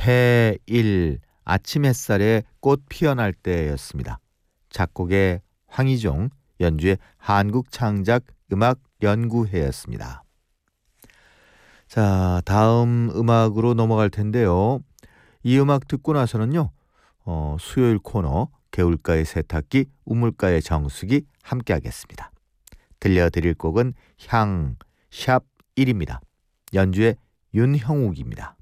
해일 아침 햇살에 꽃 피어날 때였습니다. 작곡의 황희종, 연주의 한국창작 음악연구회였습니다. 자, 다음 음악으로 넘어갈 텐데요. 이 음악 듣고 나서는요. 수요일 코너 개울가의 세탁기, 우물가의 정수기 함께 하겠습니다. 들려드릴 곡은 향, 샵 1입니다. 연주의 윤형욱입니다.